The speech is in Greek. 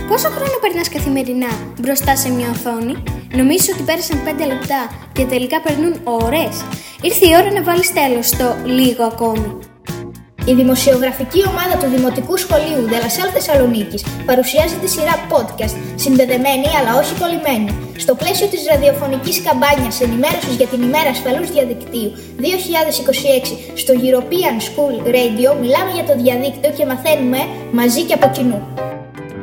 Πόσο χρόνο περνάς καθημερινά μπροστά σε μια οθόνη? Νομίζεις ότι πέρασαν 5 λεπτά και τελικά περνούν ώρες? Ήρθε η ώρα να βάλεις τέλος στο λίγο ακόμη. Η δημοσιογραφική ομάδα του Δημοτικού Σχολείου De La Salle Θεσσαλονίκης παρουσιάζει τη σειρά podcast «Συνδεδεμένη αλλά όχι κολλημένη». Στο πλαίσιο της ραδιοφωνικής καμπάνιας ενημέρωσης για την ημέρα ασφαλούς διαδικτύου 2026 στο European School Radio μιλάμε για το διαδίκτυο και μαθαίνουμε μαζί και από κοινού.